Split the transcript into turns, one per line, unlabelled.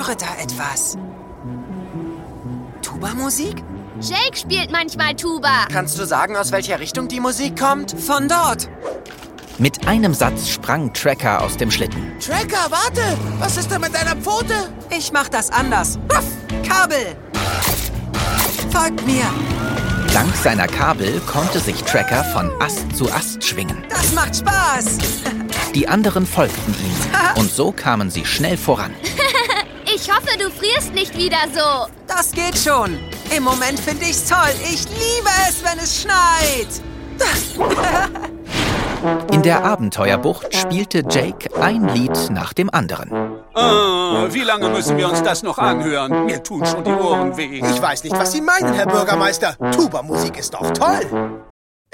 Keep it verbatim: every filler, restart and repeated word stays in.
höre da etwas. Tuba-Musik?
Jake spielt manchmal Tuba.
Kannst du sagen, aus welcher Richtung die Musik kommt? Von dort.
Mit einem Satz sprang Tracker aus dem Schlitten.
Tracker, warte! Was ist denn mit deiner Pfote?
Ich mach das anders. Ruff, Kabel! Folgt mir!
Dank seiner Kabel konnte sich Tracker von Ast zu Ast schwingen.
Das macht Spaß!
Die anderen folgten ihm und so kamen sie schnell voran.
Ich hoffe, du frierst nicht wieder so.
Das geht schon. Im Moment finde ich's toll. Ich liebe es, wenn es schneit.
In der Abenteuerbucht spielte Jake ein Lied nach dem anderen.
Ah, wie lange müssen wir uns das noch anhören? Mir tun schon die Ohren weh.
Ich weiß nicht, was Sie meinen, Herr Bürgermeister. Tuba-Musik ist doch toll.